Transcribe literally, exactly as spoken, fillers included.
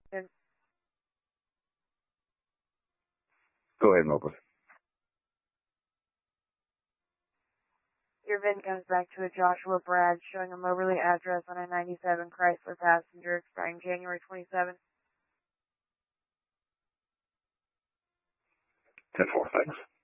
And Go ahead, Mopus. your V I N comes back to a Joshua Brad showing a Moberly address on a ninety-seven Chrysler Passenger expiring January twenty-seventh. ten four, thanks.